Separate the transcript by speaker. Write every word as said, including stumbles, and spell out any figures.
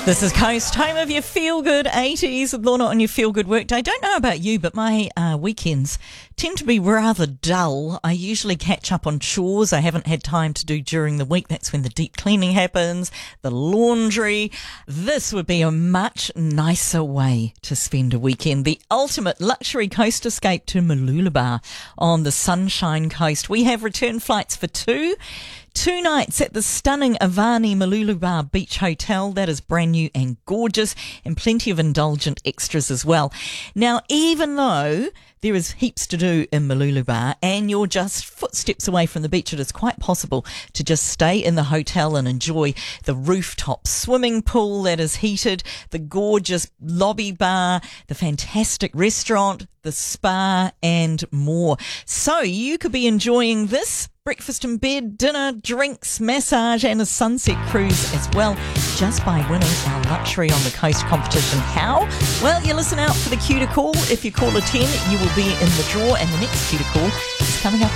Speaker 1: This is Coast, home of your feel-good eighties with Lorna on your feel-good workday. Don't know about you, but my uh, weekends tend to be rather dull. I usually catch up on chores I haven't had time to do during the week. That's when the deep cleaning happens, the laundry. This would be a much nicer way to spend a weekend. The ultimate luxury coast escape to Mooloolaba on the Sunshine Coast. We have return flights for two. Two nights at the stunning Avani Mooloolaba Beach Hotel. That is brand new and gorgeous, and plenty of indulgent extras as well. Now, even though there is heaps to do in Mooloolaba and you're just footsteps away from the beach, it is quite possible to just stay in the hotel and enjoy the rooftop swimming pool that is heated, the gorgeous lobby bar, the fantastic restaurant, the spa, and more. So you could be enjoying this breakfast in bed, dinner, drinks, massage, and a sunset cruise as well, just by winning our Luxury on the Coast competition. How? Well, you listen out for the cue to call. If you call a ten, you will be in the draw, and the next cue to call is coming up